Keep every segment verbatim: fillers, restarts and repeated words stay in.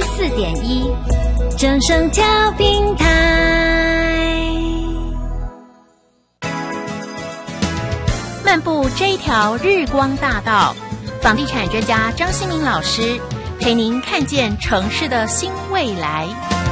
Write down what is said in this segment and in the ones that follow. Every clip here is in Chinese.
四点一，正声调频台。漫步这一条日光大道，房地产专家张新民老师陪您看见城市的新未来。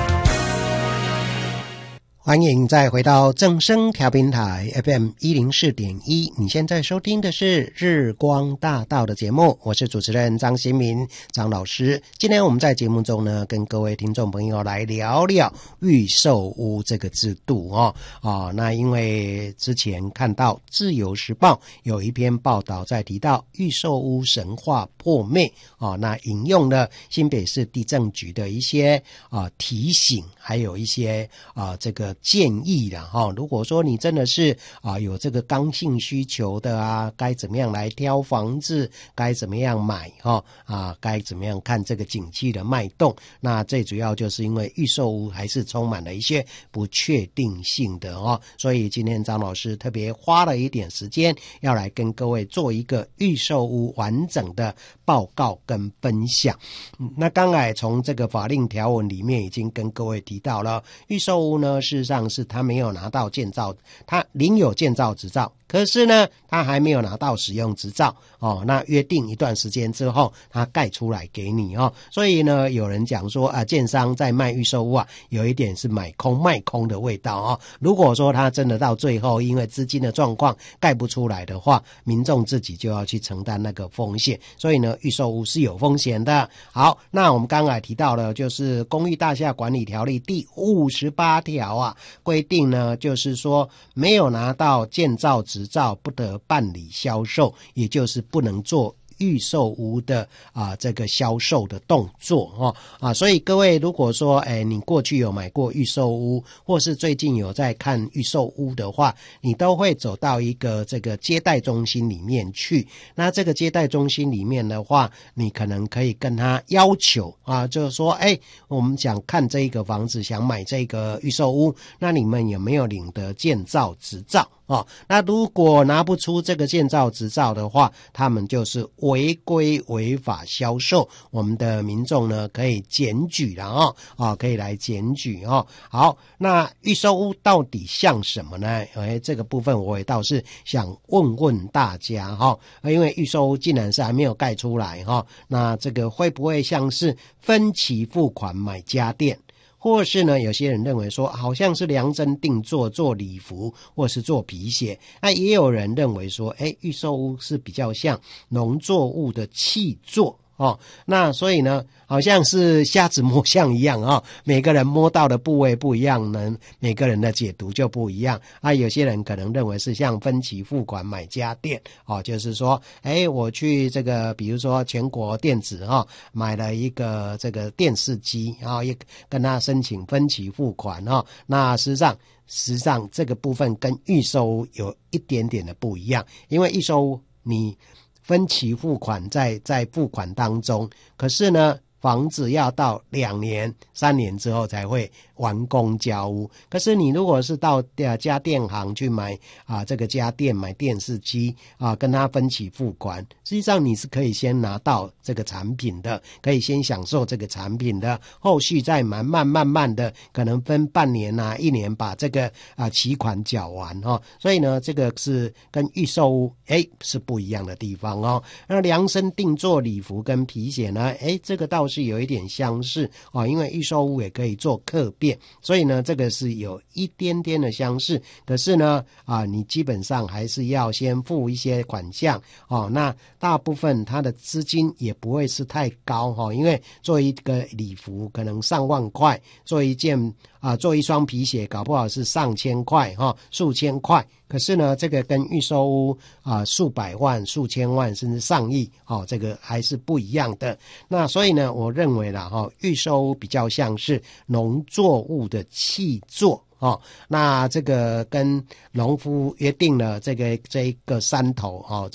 欢迎再回到正声调频台 F M 一零四点一，你现在收听的是日光大道的节目，我是主持人张新民张老师。今天我们在节目中呢，跟各位听众朋友来聊聊预售屋这个制度哦。哦，那因为之前看到自由时报有一篇报道在提到预售屋神话破灭哦，那引用了新北市地政局的一些啊提醒，还有一些啊这个建议啦哈，如果说你真的是啊有这个刚性需求的啊，该怎么样来挑房子，该怎么样买哈啊，该怎么样看这个景气的脉动。那最主要就是因为预售屋还是充满了一些不确定性的哦，所以今天张老师特别花了一点时间要来跟各位做一个预售屋完整的报告跟分享。嗯、那刚才从这个法令条文里面已经跟各位提到了，预售屋呢事实上是他没有拿到建造，他领有建造执照，可是呢他还没有拿到使用执照哦，那约定一段时间之后他盖出来给你哦，所以呢有人讲说啊，建商在卖预售屋啊，有一点是买空卖空的味道哦。如果说他真的到最后因为资金的状况盖不出来的话，民众自己就要去承担那个风险，所以呢预售屋是有风险的。好，那我们刚才提到了就是公寓大厦管理条例第五十八条啊，规定呢就是说没有拿到建造执照不得办理销售，也就是不能做预售屋的啊这个销售的动作哦啊，所以各位如果说哎你过去有买过预售屋，或是最近有在看预售屋的话，你都会走到一个这个接待中心里面去。那这个接待中心里面的话，你可能可以跟他要求啊，就是说哎我们想看这一个房子，想买这个预售屋，那你们有没有领得建造执照？哦，那如果拿不出这个建造执照的话，他们就是违规违法销售，我们的民众呢可以检举了哦，啊，可以来检举哦。好，那预售屋到底像什么呢？哎，这个部分我也倒是想问问大家哈、哦，因为预售屋既然是还没有盖出来哈、哦，那这个会不会像是分期付款买家电？或是呢，有些人认为说好像是量身定做做礼服，或是做皮鞋。那也有人认为说，哎，预售屋是比较像农作物的契作。哦，那所以呢，好像是瞎子摸象一样哦，每个人摸到的部位不一样呢，每个人的解读就不一样啊。有些人可能认为是像分期付款买家电哦，就是说，哎，我去这个，比如说全国电子哈、哦，买了一个这个电视机，然后也跟他申请分期付款哈、哦。那实际上，实际上这个部分跟预售屋有一点点的不一样，因为预售屋你分期付款在在付款当中，可是呢房子要到两年三年之后才会完工交屋。可是你如果是到家电行去买啊这个家电买电视机啊，跟他分期付款，实际上你是可以先拿到这个产品的，可以先享受这个产品的，后续再慢慢慢慢的可能分半年啊一年把这个啊期款缴完哦。所以呢这个是跟预售屋哎是不一样的地方哦。那量身定做礼服跟皮鞋呢，哎这个倒是是有一点相似哦，因为预售屋也可以做客变，所以呢这个是有一点点的相似。可是呢啊，你基本上还是要先付一些款项哦。那大部分它的资金也不会是太高哈、哦，因为做一个礼服可能上万块，做一件啊做一双皮鞋搞不好是上千块哈、哦，数千块。可是呢这个跟预售屋啊数百万数千万甚至上亿哦，这个还是不一样的。那所以呢我认为啦哈、哦，预售屋比较像是农作物的契作哦，那这个跟农夫约定了这个这一个山头哦，这个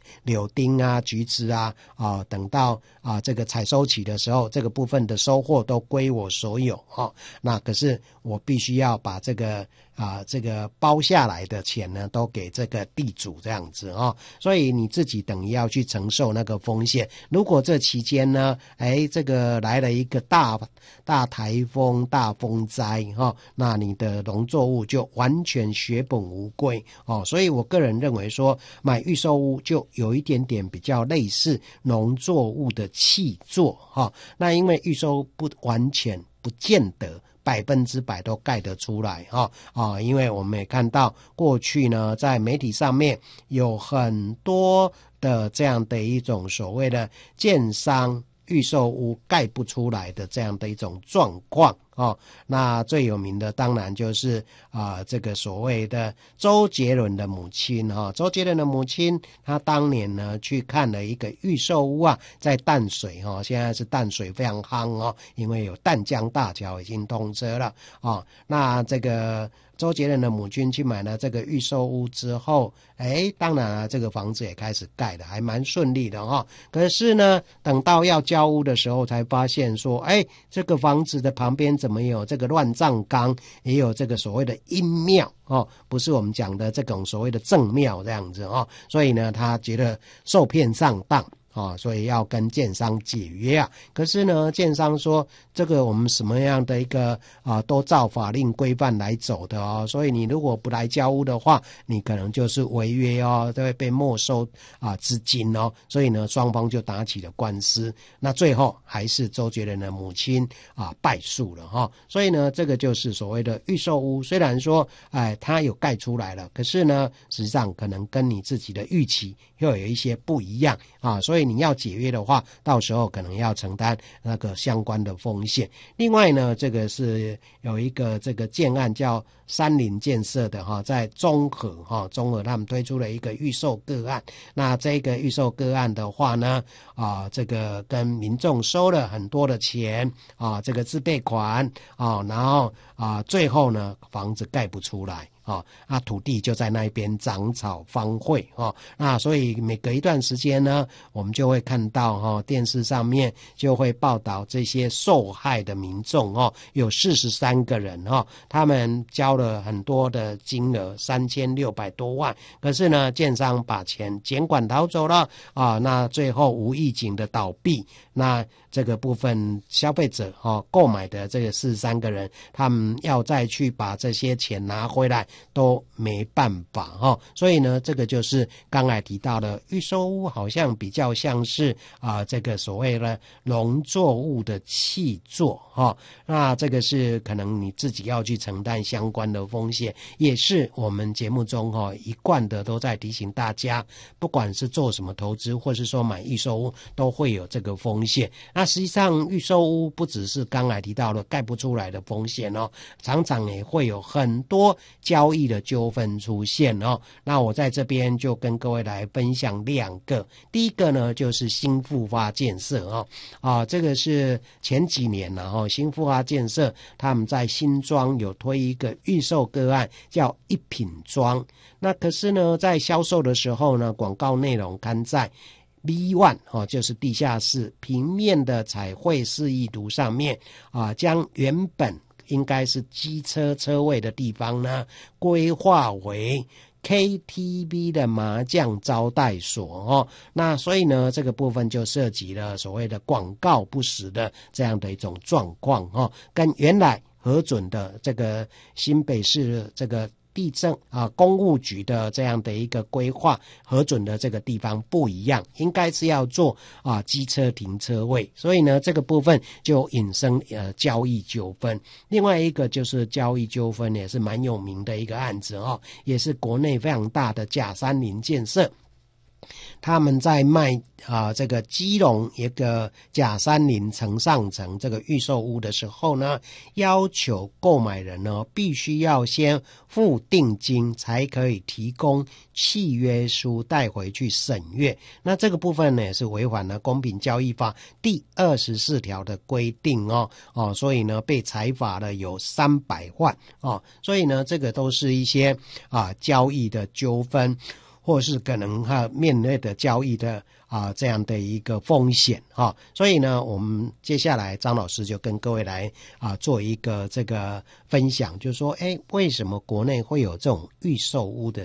柳丁啊、橘子啊，啊，等到啊这个采收期的时候，这个部分的收获都归我所有哦。那可是我必须要把这个啊这个包下来的钱呢，都给这个地主这样子哦。所以你自己等于要去承受那个风险。如果这期间呢，哎，这个来了一个大大台风、大风灾哈、哦，那你的农作物就完全血本无归哦。所以我个人认为说，买预售屋就有一点点比较类似农作物的契作哈、哦。那因为预售屋不完全不见得百分之百都盖得出来哈啊、哦，因为我们也看到过去呢，在媒体上面有很多的这样的一种所谓的建商预售屋盖不出来的这样的一种状况哦。那最有名的当然就是啊、呃、这个所谓的周杰伦的母亲哈、哦，周杰伦的母亲她当年呢去看了一个预售屋啊，在淡水哈、哦，现在是淡水非常夯哦，因为有淡江大桥已经通车了哦。那这个周杰伦的母亲去买了这个预售屋之后，哎，当然了，这个房子也开始盖了，还蛮顺利的哈、哦。可是呢，等到要交屋的时候，才发现说，哎，这个房子的旁边怎么有这个乱葬岗，也有这个所谓的阴庙哦，不是我们讲的这种所谓的正庙这样子哦。所以呢，他觉得受骗上当。啊、哦，所以要跟建商解约啊。可是呢，建商说这个我们什么样的一个啊，都照法令规范来走的哦。所以你如果不来交屋的话，你可能就是违约哦，都会被没收啊资金哦。所以呢，双方就打起了官司。那最后还是周杰伦的母亲啊败诉了哈、哦。所以呢，这个就是所谓的预售屋，虽然说哎它有盖出来了，可是呢，实际上可能跟你自己的预期又有一些不一样啊，所以。所以你要解约的话，到时候可能要承担那个相关的风险。另外呢，这个是有一个这个建案叫三林建设的哈，在中和哈，中和他们推出了一个预售个案。那这个预售个案的话呢，啊，这个跟民众收了很多的钱啊，这个自备款啊，然后啊，最后呢，房子盖不出来。哦，啊，土地就在那边长草荒废哦，那所以每隔一段时间呢，我们就会看到哈、哦，电视上面就会报道这些受害的民众哦，有四十三个人哦，他们交了很多的金额，三千六百多万，可是呢，建商把钱减管逃走了啊，那最后无预警的倒闭，那这个部分消费者哦购买的这个四十三个人，他们要再去把这些钱拿回来。都没办法哈、哦，所以呢，这个就是刚才提到的预售屋，好像比较像是啊、呃、这个所谓的农作物的契作哈、哦，那这个是可能你自己要去承担相关的风险，也是我们节目中哈、哦、一贯的都在提醒大家，不管是做什么投资，或是说买预售屋，都会有这个风险。那实际上预售屋不只是刚才提到的盖不出来的风险哦，常常也会有很多交易的纠纷出现哦。那我在这边就跟各位来分享两个。第一个呢，就是新复发建设哦，啊，这个是前几年呢、啊、哦，新复发建设他们在新庄有推一个预售个案，叫一品庄。那可是呢，在销售的时候呢，广告内容刊在V 一 哦，就是地下室平面的彩绘示意图上面啊，将原本应该是机车车位的地方呢，规划为 K T V 的麻将招待所哦。那所以呢，这个部分就涉及了所谓的广告不实的这样的一种状况哦，跟原来核准的这个新北市这个地政啊公务局的这样的一个规划核准的这个地方不一样，应该是要做啊机车停车位，所以呢这个部分就引申呃交易纠纷。另外一个就是交易纠纷也是蛮有名的一个案子哦，也是国内非常大的甲山林建设。他们在卖啊、呃、这个基隆一个甲山林城上城这个预售屋的时候呢，要求购买人呢必须要先付定金才可以提供契约书带回去审阅。那这个部分呢也是违反了公平交易法第二十四条的规定哦哦，所以呢被裁罚了有三百万哦，所以呢这个都是一些啊交易的纠纷。 或是可能哈面对的交易的啊这样的一个风险哈。所以呢，我们接下来张老师就跟各位来啊做一个这个分享，就是说，哎，为什么国内会有这种预售屋的